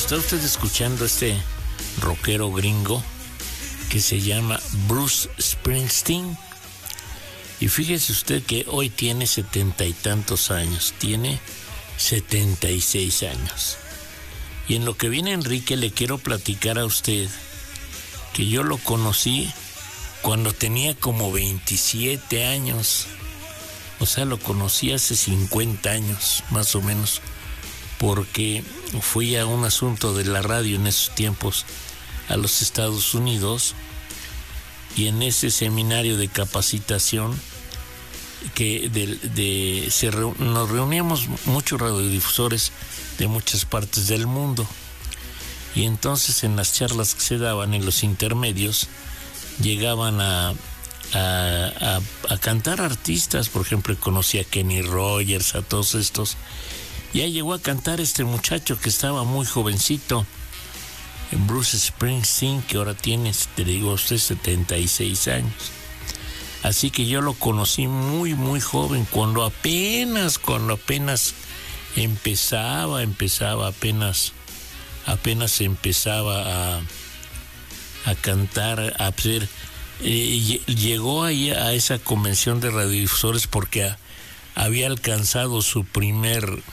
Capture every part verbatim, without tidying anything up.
está usted escuchando este rockero gringo que se llama Bruce Springsteen. Y fíjese usted que hoy tiene setenta y tantos años, tiene setenta y seis años. Y en lo que viene Enrique, le quiero platicar a usted que yo lo conocí cuando tenía como veintisiete años. O sea, lo conocí hace cincuenta años, más o menos, porque fui a un asunto de la radio en esos tiempos a los Estados Unidos, y en ese seminario de capacitación que de, de se re, nos reuníamos muchos radiodifusores de muchas partes del mundo, y entonces en las charlas que se daban en los intermedios llegaban a, a, a, a cantar artistas. Por ejemplo, conocí a Kenny Rogers, a todos estos, y ahí llegó a cantar este muchacho que estaba muy jovencito, Bruce Springsteen, que ahora tiene, te digo a usted, setenta y seis años. Así que yo lo conocí muy, muy joven, cuando apenas, cuando apenas empezaba, empezaba, apenas, apenas empezaba a, a cantar, a hacer. Eh, llegó ahí a esa convención de radiodifusores porque a, había alcanzado su primer,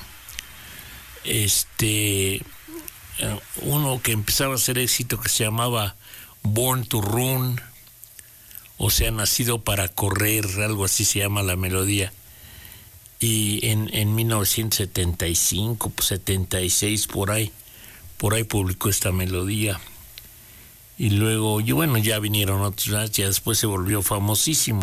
este, uno que empezaba a hacer éxito, que se llamaba Born to Run, o sea, nacido para correr, algo así se llama la melodía. Y en, en mil novecientos setenta y cinco, pues setenta y seis, por ahí, por ahí publicó esta melodía. Y luego, y bueno, ya vinieron otros, ya después se volvió famosísimo.